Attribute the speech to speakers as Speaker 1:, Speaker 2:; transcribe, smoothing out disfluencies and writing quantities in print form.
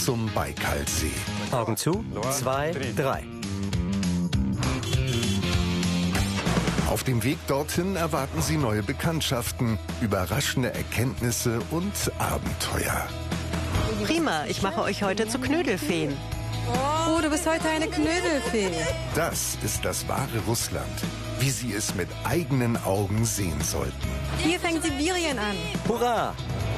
Speaker 1: zum Baikalsee.
Speaker 2: Augen zu, 2, 3.
Speaker 1: Auf dem Weg dorthin erwarten Sie neue Bekanntschaften, überraschende Erkenntnisse und Abenteuer.
Speaker 3: Prima, ich mache euch heute zu Knödelfeen.
Speaker 4: Oh, du bist heute eine Knödelfee.
Speaker 1: Das ist das wahre Russland, wie Sie es mit eigenen Augen sehen sollten.
Speaker 4: Hier fängt Sibirien an.
Speaker 2: Hurra!